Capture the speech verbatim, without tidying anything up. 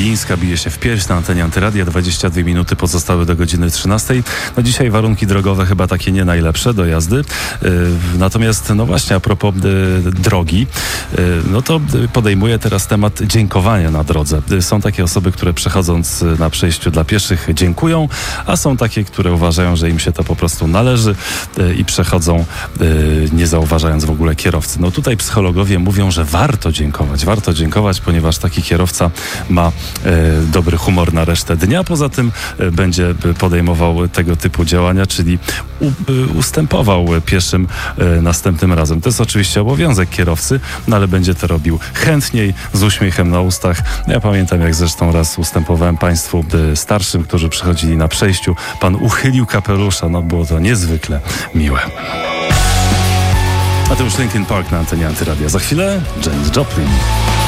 Bilińska bije się w pierś na antenie Antyradia. dwadzieścia dwie minuty pozostałe do godziny trzynastej. No dzisiaj warunki drogowe chyba takie nie najlepsze do jazdy. Yy, natomiast no właśnie a propos yy, drogi, yy, no to podejmuję teraz temat dziękowania na drodze. Yy, są takie osoby, które przechodząc na przejściu dla pieszych dziękują, a są takie, które uważają, że im się to po prostu należy yy, i przechodzą yy, nie zauważając w ogóle kierowcy. No tutaj psychologowie mówią, że warto dziękować. Warto dziękować, ponieważ taki kierowca ma e, dobry humor na resztę dnia. Poza tym e, będzie podejmował tego typu działania, czyli u, e, ustępował pieszym e, następnym razem. To jest oczywiście obowiązek kierowcy, no ale będzie to robił chętniej, z uśmiechem na ustach. Ja pamiętam, jak zresztą raz ustępowałem państwu e, starszym, którzy przychodzili na przejściu. Pan uchylił kapelusza. No było to niezwykle miłe. A to już Linkin Park na antenie Antyradia. Za chwilę Janis Joplin.